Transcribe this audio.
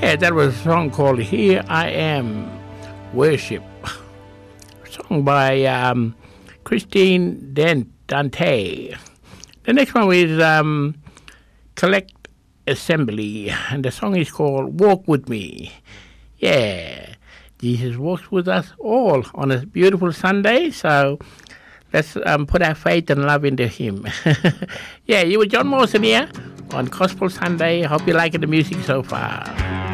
Yeah, that was a song called Here I Am, Worship. Song by Christine Dante. The next one is Collect Assembly, and the song is called Walk With Me. Yeah, Jesus walks with us all on a beautiful Sunday, so let's put our faith and love into Him. Yeah, you were John Mawson here on Gospel Sunday. I hope you're liking the music so far.